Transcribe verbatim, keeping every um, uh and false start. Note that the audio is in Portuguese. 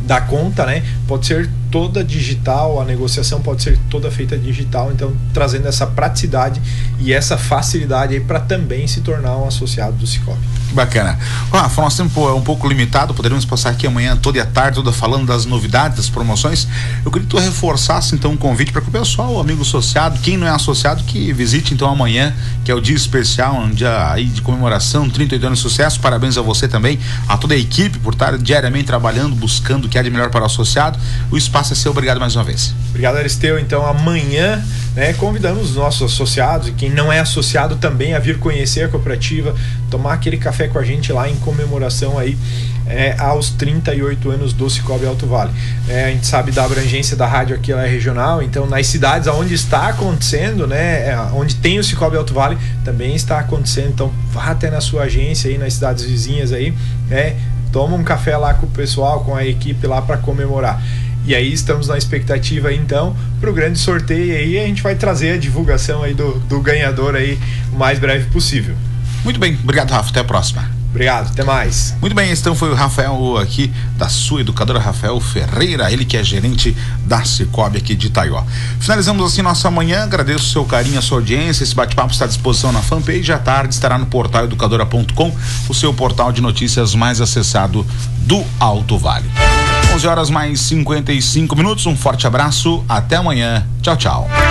da conta, né? Pode ser toda digital, a negociação pode ser toda feita digital, então trazendo essa praticidade e essa facilidade aí para também se tornar um associado do Cicobi. Bacana. Rafa, nosso tempo é um pouco limitado, poderíamos passar aqui amanhã toda a tarde, toda falando das novidades, das promoções. Eu queria que tu reforçasse então um convite para que o pessoal, o amigo associado, quem não é associado, que visite então amanhã, que é o dia especial, um dia aí de comemoração, trinta e oito anos de sucesso. Parabéns a você também, a toda a equipe por estar diariamente trabalhando, buscando o que há de melhor para o associado. O espaço é seu, obrigado mais uma vez. Obrigado, Aristeu. Então amanhã, né, convidamos os nossos associados e quem não é associado também a vir conhecer a cooperativa, tomar aquele café com a gente lá em comemoração aí é, aos trinta e oito anos do Cicobi Alto Vale. É, a gente sabe da abrangência da rádio aqui, ela é regional, então nas cidades onde está acontecendo, né, é, onde tem o Cicobi Alto Vale, também está acontecendo, então vá até na sua agência aí, nas cidades vizinhas aí, né, toma um café lá com o pessoal, com a equipe lá para comemorar. E aí estamos na expectativa então para o grande sorteio aí, a gente vai trazer a divulgação aí do, do ganhador aí o mais breve possível. Muito bem, obrigado, Rafa, até a próxima. Obrigado, até mais. Muito bem, então foi o Rafael aqui, da sua educadora Rafael Ferreira, ele que é gerente da Cicobi aqui de Itaió. Finalizamos assim nossa manhã, agradeço o seu carinho, a sua audiência, esse bate-papo está à disposição na fanpage, à tarde estará no portal educadora ponto com, o seu portal de notícias mais acessado do Alto Vale. onze horas mais cinquenta e cinco minutos, um forte abraço, até amanhã, tchau, tchau.